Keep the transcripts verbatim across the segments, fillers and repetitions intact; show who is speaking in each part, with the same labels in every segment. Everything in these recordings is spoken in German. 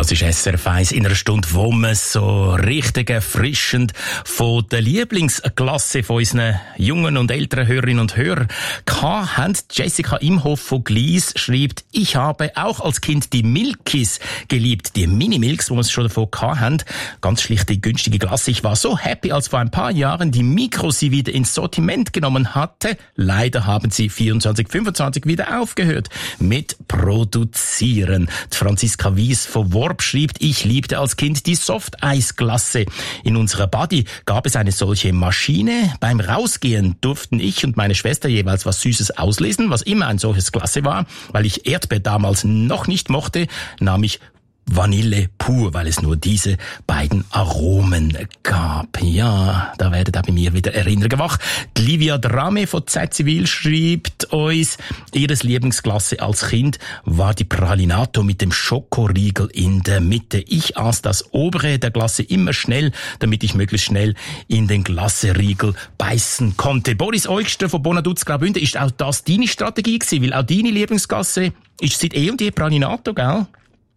Speaker 1: Das ist S R F eins in einer Stunde, wo wir so richtig erfrischend von der Lieblingsklasse von unseren jungen und älteren Hörerinnen und Hörern haben. Jessica Imhoff von Glies schreibt, ich habe auch als Kind die Milkis geliebt, die Mini-Milks, wo wir es schon davon haben. Ganz schlichte, günstige Klasse. Ich war so happy, als vor ein paar Jahren die Mikro sie wieder ins Sortiment genommen hatte. Leider haben sie vierundzwanzig fünfundzwanzig wieder aufgehört mit Produzieren. Die Franziska Wies von Worb schreibt, ich liebte als Kind die Softeisklasse. In unserer Buddy gab es eine solche Maschine. Beim Rausgehen durften ich und meine Schwester jeweils was Süßes auslesen, was immer ein solches Klasse war. Weil ich Erdbeer damals noch nicht mochte, nahm ich Vanille pur, weil es nur diese beiden Aromen gab. Ja, da werden auch bei mir wieder Erinnerungen wach. Die Livia Drame von Z Zivil schreibt uns, ihres Lieblingsklasse als Kind war die Pralinato mit dem Schokoriegel in der Mitte. Ich aß das obere der Klasse immer schnell, damit ich möglichst schnell in den Glasseriegel beißen konnte. Boris Eugster von Bonaduz Graubünden, ist auch das deine Strategie gewesen? Weil auch deine Lieblingsklasse ist seit eh und je Pralinato, gell?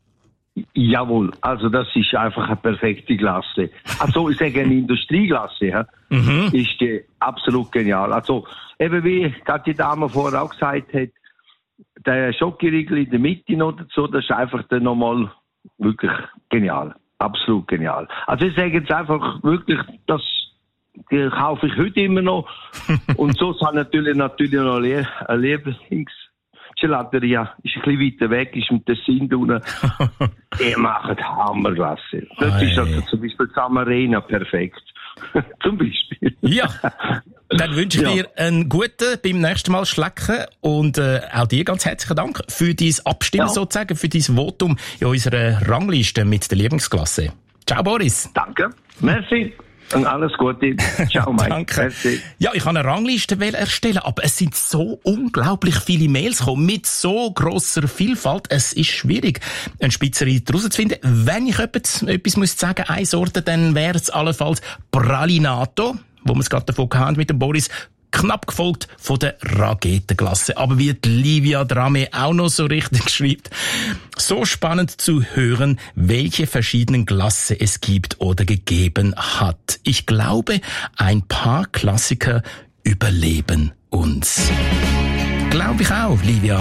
Speaker 2: Jawohl, also das ist einfach eine perfekte Klasse. Also ich sage eine Industrieglasse, ja, mhm. ist die absolut genial. Also eben wie gerade die Dame vorher auch gesagt hat, der Schokoriegel in der Mitte noch dazu, das ist einfach dann nochmal wirklich genial, absolut genial. Also ich sage jetzt einfach wirklich, das die kaufe ich heute immer noch und so habe ich natürlich natürlich noch eine Lieblings Gelateria ist ein bisschen weiter weg, ist im Tessin unten. Die machen Hammerklasse. Das ist also zum Beispiel Samarena perfekt. Zum Beispiel.
Speaker 1: Ja. Dann wünsche ich ja. dir einen guten beim nächsten Mal Schlecken und äh, auch dir ganz herzlichen Dank für dein Abstimmen ja. sozusagen, für dein Votum in unserer Rangliste mit der Lieblingsklasse. Ciao Boris.
Speaker 2: Danke. Merci. Und alles Gute. Ciao, Mike.
Speaker 1: Danke. Merci. Ja, ich kann eine Rangliste erstellen, aber es sind so unglaublich viele Mails gekommen, mit so grosser Vielfalt. Es ist schwierig, einen Spitzenreiter herauszufinden. Wenn ich etwas, etwas muss sagen, eine Sorte, dann wäre es allenfalls Pralinato, wo wir es gerade davon hatten mit dem Boris, knapp gefolgt von der Ragetenglasse. Aber wie die Livia Drame auch noch so richtig schreibt, so spannend zu hören, welche verschiedenen Glasse es gibt oder gegeben hat. Ich glaube, ein paar Klassiker überleben uns. Glaube ich auch, Livia.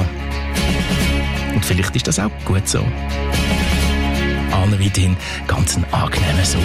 Speaker 1: Und vielleicht ist das auch gut so. Allen weiterhin ganz einen angenehmen Sonntag.